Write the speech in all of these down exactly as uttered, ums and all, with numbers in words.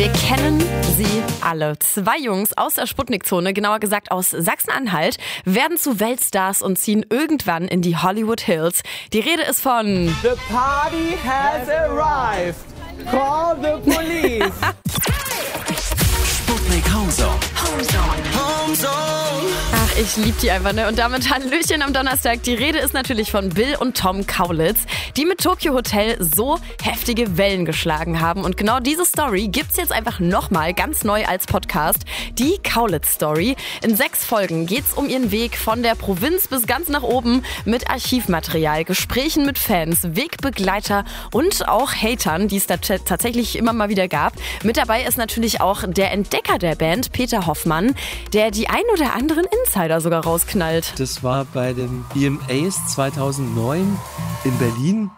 Wir kennen sie alle. Zwei Jungs aus der Sputnik-Zone, genauer gesagt aus Sachsen-Anhalt, werden zu Weltstars und ziehen irgendwann in die Hollywood Hills. Die Rede ist von The party has arrived. Call the police. Sputnik Homezone. Homezone. Ach, ich lieb die einfach, ne? Und damit Hallöchen am Donnerstag. Die Rede ist natürlich von Bill und Tom Kaulitz, die mit Tokyo Hotel so heftige Wellen geschlagen haben. Und genau diese Story gibt's jetzt einfach nochmal ganz neu als Podcast. Die Kaulitz-Story. In sechs Folgen geht's um ihren Weg von der Provinz bis ganz nach oben mit Archivmaterial, Gesprächen mit Fans, Wegbegleiter und auch Hatern, die es da t- tatsächlich immer mal wieder gab. Mit dabei ist natürlich auch der Entdecker der Band, Peter Hoffmann, der die ein oder anderen Insider sogar rausknallt. Das war bei den E M As zweitausendneun in Berlin.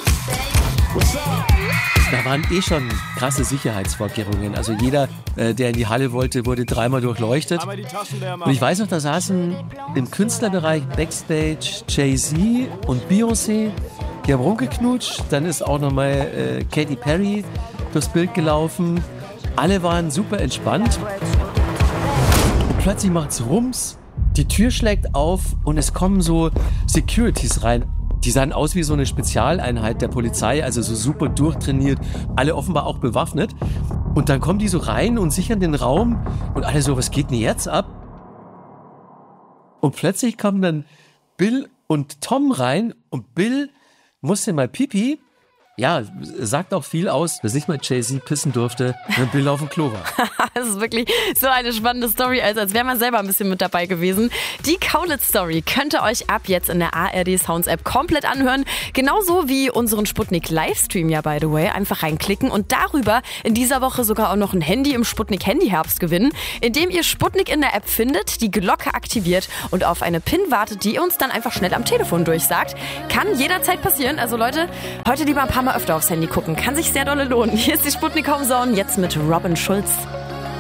Da waren eh schon krasse Sicherheitsvorkehrungen. Also jeder, äh, der in die Halle wollte, wurde dreimal durchleuchtet. Und ich weiß noch, da saßen im Künstlerbereich Backstage Jay-Z und Beyoncé. Die haben rumgeknutscht. Dann ist auch nochmal äh, Katy Perry durchs Bild gelaufen. Alle waren super entspannt. Und plötzlich macht's Rums. Die Tür schlägt auf und es kommen so Securities rein. Die sahen aus wie so eine Spezialeinheit der Polizei, also so super durchtrainiert, alle offenbar auch bewaffnet. Und dann kommen die so rein und sichern den Raum und alle so, was geht denn jetzt ab? Und plötzlich kommen dann Bill und Tom rein und Bill musste mal Pipi. Ja, sagt auch viel aus, dass nicht mal Jay-Z pissen durfte, wenn Bill auf dem Klo war. Das ist wirklich so eine spannende Story, als, als wäre man selber ein bisschen mit dabei gewesen. Die Kaulitz-Story könnt ihr euch ab jetzt in der A R D Sounds App komplett anhören. Genauso wie unseren Sputnik Livestream ja, by the way. Einfach reinklicken und darüber in dieser Woche sogar auch noch ein Handy im Sputnik Handyherbst gewinnen, indem ihr Sputnik in der App findet, die Glocke aktiviert und auf eine PIN wartet, die uns dann einfach schnell am Telefon durchsagt. Kann jederzeit passieren. Also Leute, heute lieber ein paar Mal öfter aufs Handy gucken. Kann sich sehr dolle lohnen. Hier ist die Sputnik Homezone, jetzt mit Robin Schulz.